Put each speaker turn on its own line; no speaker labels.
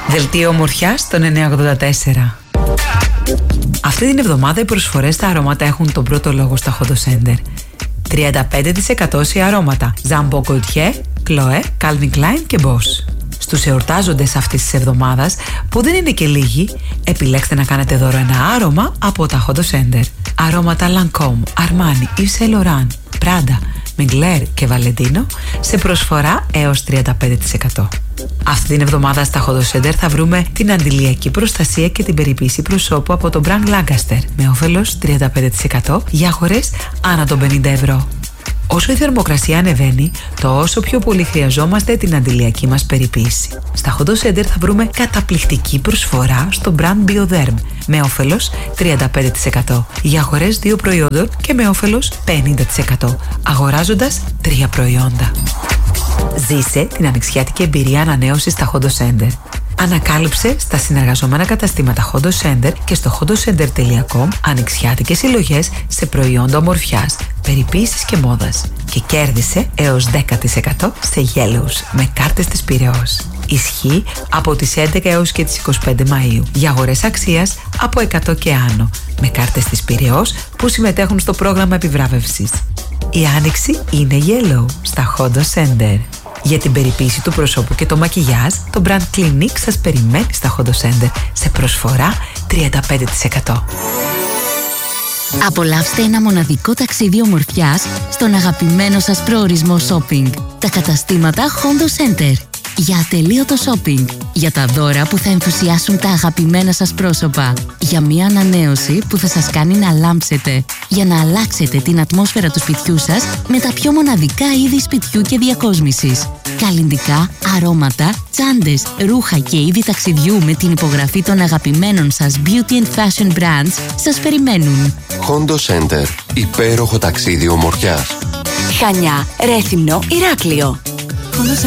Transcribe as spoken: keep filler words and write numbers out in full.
Δελτίο ομορφιάς των εννιακόσια ογδόντα τέσσερα. Αυτή την εβδομάδα οι προσφορές στα αρώματα έχουν τον πρώτο λόγο στα Hondo Center. τριάντα πέντε τοις εκατό σε αρώματα Jean Paul Gaultier, Chloé, Calvin Klein και Boss. Στους εορτάζοντες αυτής της εβδομάδας, που δεν είναι και λίγοι, επιλέξτε να κάνετε δώρο ένα άρωμα από τα Hondo Center. Αρώματα Lancôme, Armani, Yves Saint Laurent, Prada, Mugler και Valentino σε προσφορά έως τριάντα πέντε τοις εκατό. Αυτή την εβδομάδα στα Hondo Center θα βρούμε την αντιλιακή προστασία και την περιποίηση προσώπου από τον Brand Lancaster με όφελος τριάντα πέντε τοις εκατό για αγορές άνω των πενήντα ευρώ. Όσο η θερμοκρασία ανεβαίνει, τόσο πιο πολύ χρειαζόμαστε την αντιλιακή μας περιποίηση. Στα Hondo Center θα βρούμε καταπληκτική προσφορά στο Brand Bioderm με όφελος τριάντα πέντε τοις εκατό για αγορές δύο προϊόντων και με όφελος πενήντα τοις εκατό αγοράζοντας τρία προϊόντα. Ζήσε την ανοιξιάτικη εμπειρία ανανέωσης στα Hondo Center. Ανακάλυψε στα συνεργαζόμενα καταστήματα Hondo Center και στο hondocenter τελεία com ανοιξιάτικες συλλογές σε προϊόντα ομορφιάς, περιποίησης και μόδας και κέρδισε έως δέκα τοις εκατό σε γέλους με κάρτες της Πειραιώς. Ισχύει από τις έντεκα έως και τις είκοσι πέντε Μαΐου για αγορές αξίας από εκατό και άνω με κάρτες της Πειραιώς που συμμετέχουν στο πρόγραμμα επιβράβευσης. Η άνοιξη είναι yellow στα Hondo Center. Για την περιποίηση του προσώπου και το μακιγιάζ, το brand Clinique σας περιμένει στα Hondo Center σε προσφορά τριάντα πέντε τοις εκατό.
Απολαύστε ένα μοναδικό ταξίδι ομορφιάς στον αγαπημένο σας προορισμό shopping. Τα καταστήματα Hondo Center. Για ατελείωτο shopping. Για τα δώρα που θα ενθουσιάσουν τα αγαπημένα σας πρόσωπα. Για μια ανανέωση που θα σας κάνει να λάμψετε. Για να αλλάξετε την ατμόσφαιρα του σπιτιού σας με τα πιο μοναδικά είδη σπιτιού και διακόσμησης. Καλλυντικά, αρώματα, τσάντες, ρούχα και είδη ταξιδιού με την υπογραφή των αγαπημένων σας beauty and fashion brands σας περιμένουν.
Hondo Center. Υπέροχο ταξίδι ομορφιάς.
Χανιά, Ρέθυμνο, Ηράκλειο.